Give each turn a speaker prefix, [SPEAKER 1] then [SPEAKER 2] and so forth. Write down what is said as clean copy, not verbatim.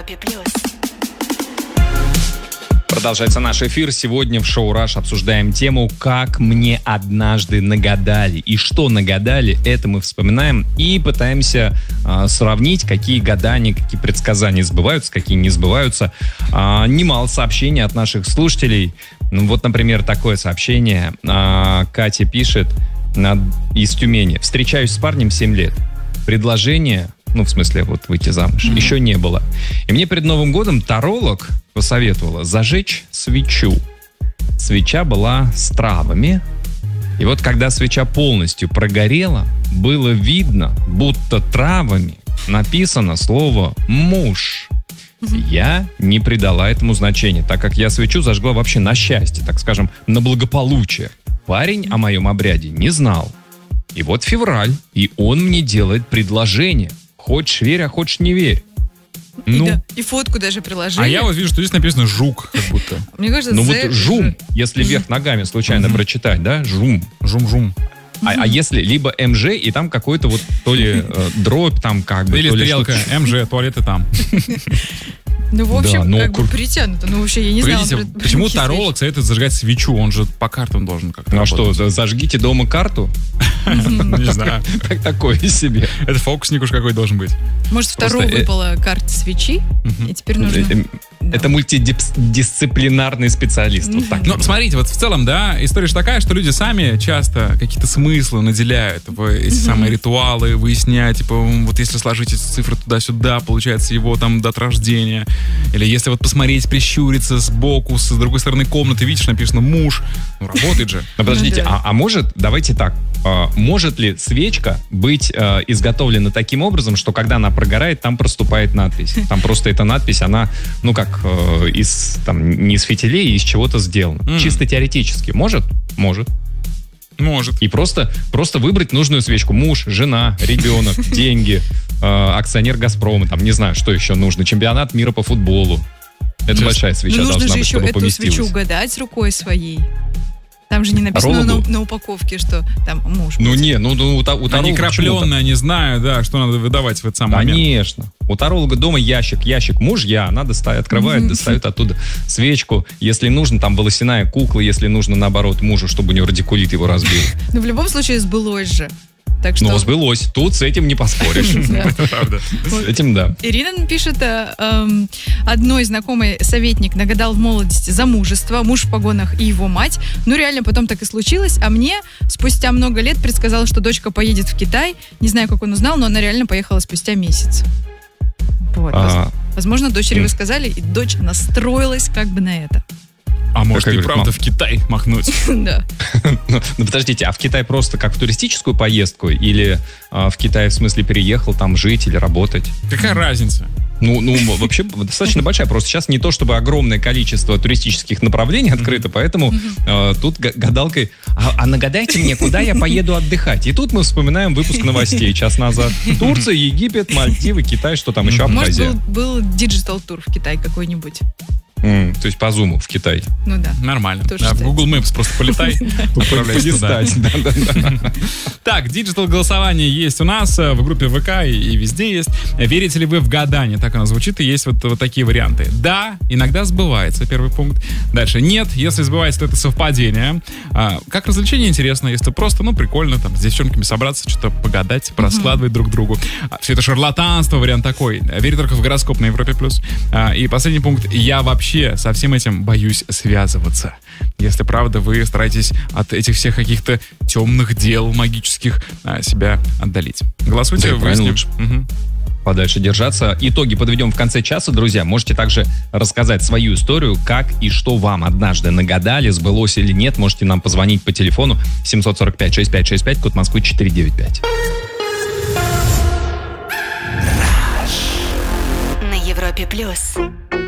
[SPEAKER 1] Европе плюс.
[SPEAKER 2] Продолжается наш эфир. Сегодня в шоу «Раш» обсуждаем тему «Как мне однажды нагадали». И что нагадали, это мы вспоминаем и пытаемся сравнить, какие гадания, какие предсказания сбываются, какие не сбываются. Немало сообщений от наших слушателей. Ну, вот, например, такое сообщение. Катя пишет из Тюмени. «Встречаюсь с парнем 7 лет. Предложение, ну, в смысле, вот выйти замуж, еще не было. И мне перед Новым годом таролог посоветовала зажечь свечу. Свеча была с травами. И вот когда свеча полностью прогорела, было видно, будто травами написано слово «муж». Я не придала этому значения, так как я свечу зажгла вообще на счастье, так скажем, на благополучие. Парень о моем обряде не знал. И вот февраль, и он мне делает предложение. Хочешь верь, а хочешь не верь.
[SPEAKER 3] И фотку даже приложили.
[SPEAKER 4] А я вот вижу, что здесь написано «жук», как будто.
[SPEAKER 3] Мне кажется,
[SPEAKER 2] ну вот жум, если вверх ногами случайно прочитать, да, жум.
[SPEAKER 4] Жум-жум.
[SPEAKER 2] А если либо МЖ, и там какой-то вот то ли дробь, там как бы...
[SPEAKER 4] Или
[SPEAKER 2] то ли
[SPEAKER 4] стрелка, МЖ, туалеты там.
[SPEAKER 3] Ну, в общем,
[SPEAKER 2] Да, ну,
[SPEAKER 3] как бы притянуто. Ну, вообще, я не знала.
[SPEAKER 4] Погодите, почему таролог советует зажигать свечу? Он же по картам должен как-то
[SPEAKER 2] Ну а
[SPEAKER 4] работать.
[SPEAKER 2] что, зажгите дома карту?
[SPEAKER 4] Не знаю.
[SPEAKER 2] Так такое себе.
[SPEAKER 4] Это фокусник уж какой должен быть.
[SPEAKER 3] Может, вторую выпала карта свечи, и теперь нужно...
[SPEAKER 2] Это мультидисциплинарный специалист. Вот так.
[SPEAKER 4] Ну, смотрите, вот в целом, да, история же такая, что люди сами часто какие-то смыслы наделяют в эти самые ритуалы, выясняют, типа, вот если сложить эти цифры туда-сюда, получается его там дата рождения. Или если вот посмотреть, прищуриться сбоку, с другой стороны комнаты, видишь, написано «муж». Ну, работает же.
[SPEAKER 2] Но подождите, а может, давайте так, может ли свечка быть изготовлена таким образом, что когда она прогорает, там проступает надпись? Там просто эта надпись, она, ну как, не из фитилей, из чего-то сделана. Чисто теоретически. Может? Может.
[SPEAKER 4] Может.
[SPEAKER 2] И просто выбрать нужную свечку. Муж, жена, ребенок, деньги, акционер «Газпрома», там, не знаю, что еще нужно. Чемпионат мира по футболу. Это большая свеча
[SPEAKER 3] нужно
[SPEAKER 2] должна
[SPEAKER 3] же
[SPEAKER 2] быть,
[SPEAKER 3] еще
[SPEAKER 2] чтобы
[SPEAKER 3] эту
[SPEAKER 2] поместилась.
[SPEAKER 3] свечу угадать рукой своей. Там же не написано на упаковке, что там муж.
[SPEAKER 2] Ну не, у таролога...
[SPEAKER 4] Они крапленные, не знаю, да, что надо выдавать в этот самый момент.
[SPEAKER 2] Конечно. У таролога дома ящик мужья, она открывает, достает оттуда свечку. Если нужно, там волосяная кукла, если нужно, наоборот, мужу, чтобы у него радикулит его разбил.
[SPEAKER 3] Ну, в любом случае, сбылось же. Так что...
[SPEAKER 2] Но сбылось. Тут с этим не поспоришь.
[SPEAKER 4] Это правда.
[SPEAKER 2] С этим да.
[SPEAKER 3] Ирина пишет, одной знакомый советник нагадал в молодости замужество, муж в погонах и его мать. Ну, реально, потом так и случилось. А мне спустя много лет предсказал, что дочка поедет в Китай. Не знаю, как он узнал, но она реально поехала спустя месяц. Вот. Возможно, дочери вы сказали, и дочь настроилась как бы на это.
[SPEAKER 4] А может,
[SPEAKER 2] Как
[SPEAKER 4] и
[SPEAKER 2] говорит,
[SPEAKER 4] правда в Китай махнуть?
[SPEAKER 3] Да.
[SPEAKER 2] Ну, подождите, а в Китай просто как в туристическую поездку? Или в Китай в смысле переехал там жить или работать?
[SPEAKER 4] Какая разница?
[SPEAKER 2] Ну, вообще достаточно большая. Просто сейчас не то чтобы огромное количество туристических направлений открыто, поэтому тут гадалкой... А нагадайте мне, куда я поеду отдыхать? И тут мы вспоминаем выпуск новостей час назад. Турция, Египет, Мальдивы, Китай, что там еще, Абхазия.
[SPEAKER 3] Может, был диджитал-тур в Китай какой-нибудь.
[SPEAKER 2] То есть по зуму в Китай.
[SPEAKER 3] Ну да.
[SPEAKER 4] Нормально.
[SPEAKER 3] Тоже
[SPEAKER 4] Да, в
[SPEAKER 3] считается.
[SPEAKER 4] Google Maps просто полетай, отправляйся туда. Так, диджитал-голосование есть у нас в группе ВК и везде есть. Верите ли вы в гадание? Так оно звучит, и есть вот такие варианты. Да, иногда сбывается, первый пункт. Дальше, нет, если сбывается, то это совпадение. Как развлечение интересно, если просто, прикольно, там, с девчонками собраться, что-то погадать, проскладывать друг другу. Все это шарлатанство, вариант такой. Верю только в гороскоп на Европе+. И последний пункт, я вообще со всем этим боюсь связываться. Если правда вы стараетесь от этих всех каких-то темных дел магических себя отдалить. Голосуйте,
[SPEAKER 2] Да, правильно, лучше
[SPEAKER 4] Угу.
[SPEAKER 2] подальше держаться. Итоги подведем в конце часа, друзья. Можете также рассказать свою историю, как и что вам однажды нагадали, сбылось или нет. Можете нам позвонить по телефону 745-6565, код Москвы 495.
[SPEAKER 1] На Европе плюс.